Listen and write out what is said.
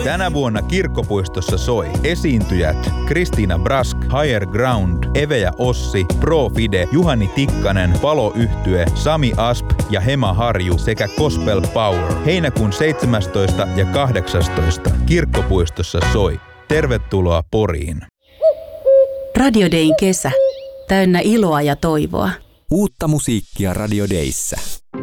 Tänä vuonna Kirkkopuistossa soi esiintyjät Kristiina Brask, Higher Ground, Eve ja Ossi, Pro Fide, Juhani Tikkanen, Palo-yhtye, Sami Asp ja Hema Harju sekä Gospel Power. Heinäkuun 17. ja 18. Kirkkopuistossa soi. Tervetuloa Poriin. Radio Dayn kesä. Täynnä iloa ja toivoa. Uutta musiikkia Radio Dayssä.